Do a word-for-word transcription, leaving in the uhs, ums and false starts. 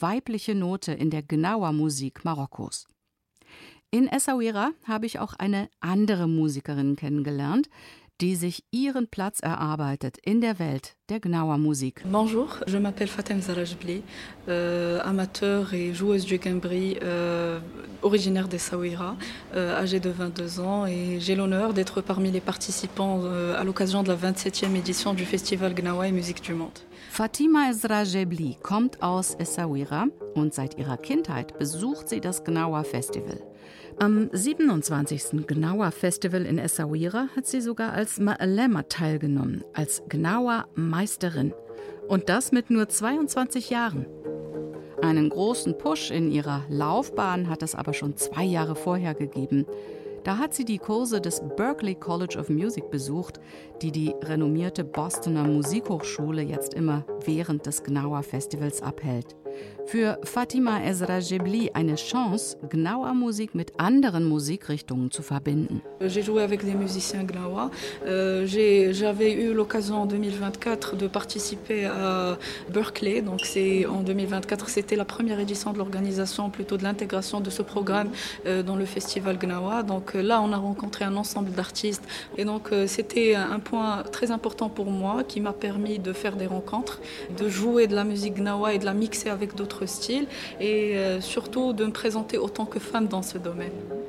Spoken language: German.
weibliche Note in der Gnawa-Musik Marokkos. In Essaouira habe ich auch eine andere Musikerin kennengelernt, die sich ihren Platz erarbeitet in der Welt der Gnawa-Musik. Bonjour, je m'appelle Fatem Zarajbli, euh, amateur et joueuse du gambri, euh, originaire d'Essaouira, euh, âgée de vingt-deux ans, et j'ai l'honneur d'être parmi les participants euh, à l'occasion de la vingt-septième édition du Festival Gnawa et Musique du Monde. Fatima Ezra-Jebli kommt aus Essaouira und seit ihrer Kindheit besucht sie das Gnawa-Festival. Am siebenundzwanzigsten Gnawa-Festival in Essaouira hat sie sogar als Ma'alema teilgenommen, als Gnawa-Meisterin. Und das mit nur zweiundzwanzig Jahren. Einen großen Push in ihrer Laufbahn hat es aber schon zwei Jahre vorher gegeben. Da hat sie die Kurse des Berklee College of Music besucht, die die renommierte Bostoner Musikhochschule jetzt immer während des Gnawa-Festivals abhält. Für Fatima Ezra-Jebli eine Chance, Gnawa-Musik mit anderen Musikrichtungen zu verbinden. J'ai joué avec des musiciens Gnawa. Euh, j'ai, j'avais eu l'occasion en deux mille vingt-quatre de participer à Berklee. Donc c'est, en deux mille vingt-quatre, c'était la première édition de l'organisation, plutôt de l'intégration de ce programme euh, dans le festival Gnawa. Donc euh, là, on a rencontré un ensemble d'artistes. Et donc euh, c'était un point très important pour moi qui m'a permis de faire des rencontres, de jouer de la musique Gnawa et de la mixer avec d'autres styles et euh, surtout de me présenter autant que femme dans ce domaine.